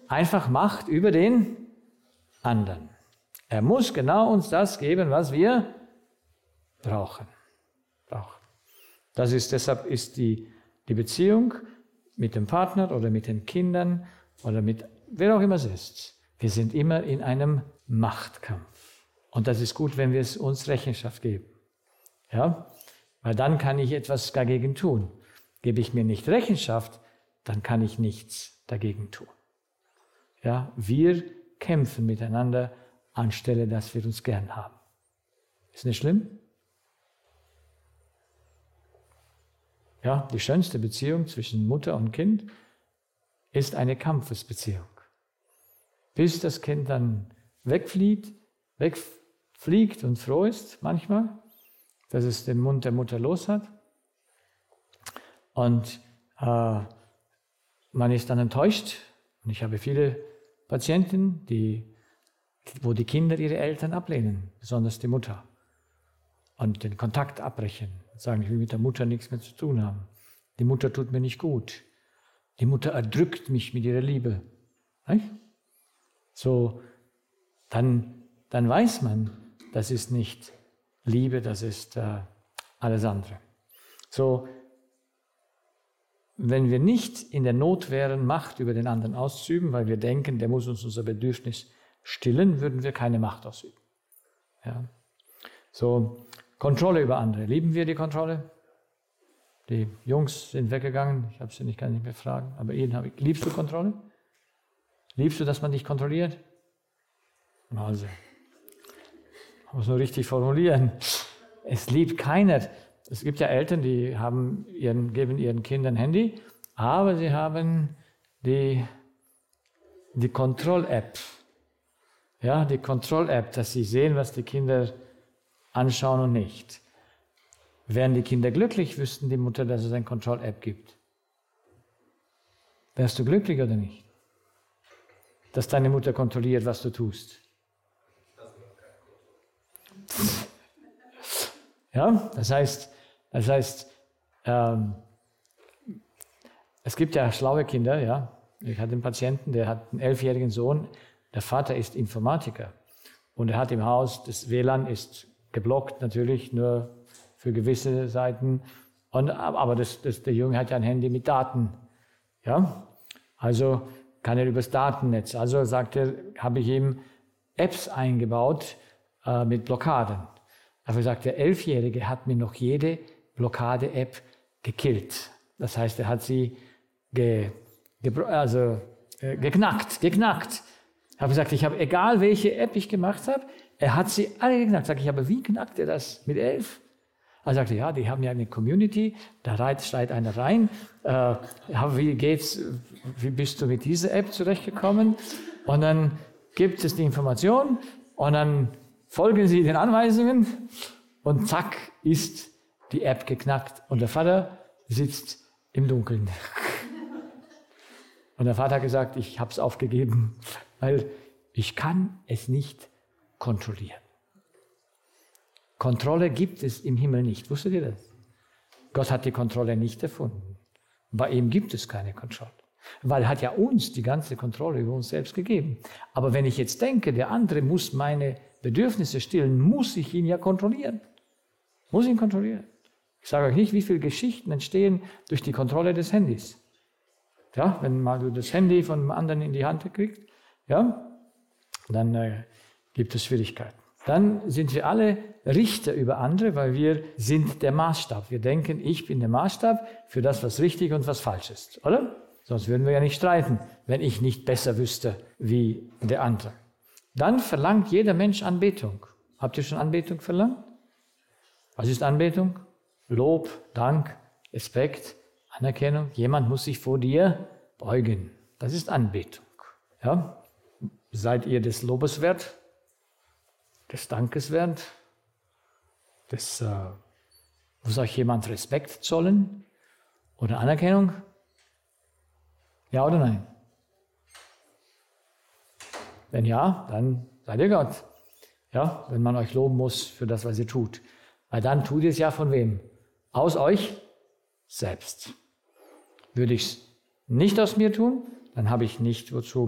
einfach Macht über den anderen. Er muss genau uns das geben, was wir brauchen. Deshalb ist die Beziehung mit dem Partner oder mit den Kindern oder mit wer auch immer es ist. Wir sind immer in einem Machtkampf. Und das ist gut, wenn wir es uns Rechenschaft geben. Ja? Weil dann kann ich etwas dagegen tun. Gebe ich mir nicht Rechenschaft, dann kann ich nichts dagegen tun. Ja? Wir kämpfen miteinander, anstelle, dass wir uns gern haben. Ist nicht schlimm? Ja, die schönste Beziehung zwischen Mutter und Kind ist eine Kampfesbeziehung. Bis das Kind dann wegfliegt und froh ist manchmal, dass es den Mund der Mutter los hat. Und man ist dann enttäuscht. Und ich habe viele Patienten, wo die Kinder ihre Eltern ablehnen, besonders die Mutter. Und den Kontakt abbrechen. Sagen, ich will mit der Mutter nichts mehr zu tun haben. Die Mutter tut mir nicht gut. Die Mutter erdrückt mich mit ihrer Liebe. Nicht? So, dann weiß man, das ist nicht Liebe, das ist alles andere. So, wenn wir nicht in der Not wären, Macht über den anderen auszuüben, weil wir denken, der muss uns unser Bedürfnis stillen, würden wir keine Macht ausüben. Ja. So, Kontrolle über andere. Lieben wir die Kontrolle? Die Jungs sind weggegangen, ich habe sie kann nicht mehr fragen, aber liebst du Kontrolle? Liebst du, dass man dich kontrolliert? Also, ich muss nur richtig formulieren. Es liebt keiner. Es gibt ja Eltern, die geben ihren Kindern Handy, aber sie haben die Kontroll-App. Ja, die Kontroll-App, dass sie sehen, was die Kinder anschauen und nicht. Wären die Kinder glücklich, wüssten die Mutter, dass es eine Kontroll-App gibt. Wärst du glücklich oder nicht? Dass deine Mutter kontrolliert, was du tust. Ja, das heißt, es gibt ja schlaue Kinder, ja. Ich hatte einen Patienten, der hat einen 11-jährigen Sohn, der Vater ist Informatiker und er hat im Haus, das WLAN ist geblockt natürlich, nur für gewisse Seiten, aber der Junge hat ja ein Handy mit Daten, ja. Also kann er übers Datennetz. Also sagt er, habe ich ihm Apps eingebaut mit Blockaden. Aber sagt der 11-Jährige hat mir noch jede Blockade-App gekillt. Das heißt, er hat sie geknackt. Ich habe gesagt, egal welche App ich gemacht habe, er hat sie alle geknackt. Sag ich, aber wie knackt er das mit 11? Er sagte, ja, die haben ja eine Community, da schreit einer rein. Wie bist du mit dieser App zurechtgekommen? Und dann gibt es die Information und dann folgen sie den Anweisungen und zack ist die App geknackt und der Vater sitzt im Dunkeln. Und der Vater hat gesagt, ich habe es aufgegeben, weil ich kann es nicht kontrollieren. Kontrolle gibt es im Himmel nicht. Wusstet ihr das? Gott hat die Kontrolle nicht erfunden. Bei ihm gibt es keine Kontrolle. Weil er hat ja uns die ganze Kontrolle über uns selbst gegeben. Aber wenn ich jetzt denke, der andere muss meine Bedürfnisse stillen, muss ich ihn ja kontrollieren. Muss ihn kontrollieren. Ich sage euch nicht, wie viele Geschichten entstehen durch die Kontrolle des Handys. Ja, wenn mal du das Handy von einem anderen in die Hand kriegst, ja, dann gibt es Schwierigkeiten. Dann sind wir alle Richter über andere, weil wir sind der Maßstab. Wir denken, ich bin der Maßstab für das, was richtig und was falsch ist, oder? Sonst würden wir ja nicht streiten, wenn ich nicht besser wüsste wie der andere. Dann verlangt jeder Mensch Anbetung. Habt ihr schon Anbetung verlangt? Was ist Anbetung? Lob, Dank, Respekt, Anerkennung. Jemand muss sich vor dir beugen. Das ist Anbetung. Ja? Seid ihr des Lobes wert? Des Dankes wert? Muss euch jemand Respekt zollen? Oder Anerkennung? Ja oder nein? Wenn ja, dann seid ihr Gott. Ja, wenn man euch loben muss für das, was ihr tut. Weil dann tut ihr es ja von wem? Aus euch selbst. Würde ich es nicht aus mir tun, dann habe ich nicht wozu